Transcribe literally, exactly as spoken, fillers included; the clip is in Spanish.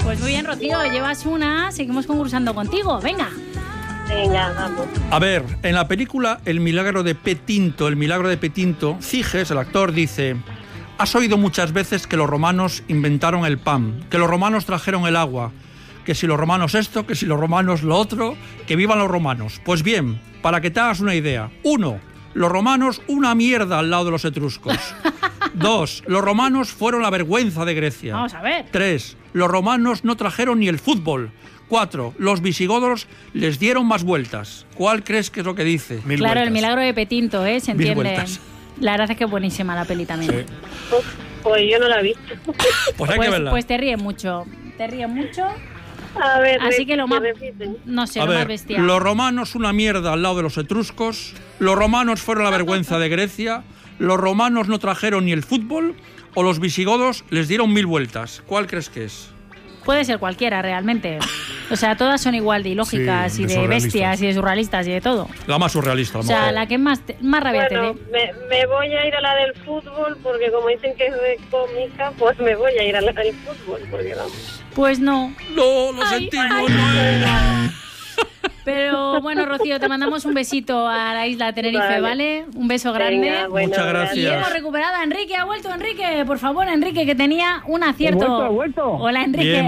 Pues muy bien, Rocío, llevas una, seguimos concursando contigo, venga. Venga, vamos. A ver, en la película El milagro de Petinto, El milagro de Petinto, Ciges, el actor, dice: has oído muchas veces que los romanos inventaron el pan, que los romanos trajeron el agua, que si los romanos esto, que si los romanos lo otro, que vivan los romanos. Pues bien, para que te hagas una idea. Uno, los romanos una mierda al lado de los etruscos. Dos, los romanos fueron la vergüenza de Grecia. Vamos a ver. Tres, los romanos no trajeron ni el fútbol. Cuatro, los visigodos les dieron más vueltas. ¿Cuál crees que es lo que dice? Mil claro, vueltas. El milagro de Petinto, ¿eh? Se entiende. Mil vueltas. La verdad es que es buenísima la peli también. Sí. Pues yo no la he visto. Pues hay pues, que verla. Pues te ríe mucho. Te ríe mucho. A ver, así que lo más... repiten. No sé, a lo ver, más bestial. Los romanos una mierda al lado de los etruscos. Los romanos fueron la vergüenza de Grecia. Los romanos no trajeron ni el fútbol. O los visigodos les dieron mil vueltas. ¿Cuál crees que es? Puede ser cualquiera, realmente. O sea, todas son igual de ilógicas sí, y de de bestias y de surrealistas y de todo. La más surrealista, a lo O sea, mejor. la que más, te, más rabia bueno, te dé. Me, me voy a ir a la del fútbol porque como dicen que es de cómica, pues me voy a ir a la del fútbol porque vamos. Pues no. No, lo Ay, sentimos, ay, no era. Pero bueno, Rocío, te mandamos un besito a la isla Tenerife, ¿vale? ¿vale? Un beso grande. Venga, bueno, Muchas gracias. Y hemos recuperado a Enrique. Ha vuelto Enrique. Por favor, Enrique, que tenía un acierto. He vuelto, he vuelto. Hola, Enrique. Bien,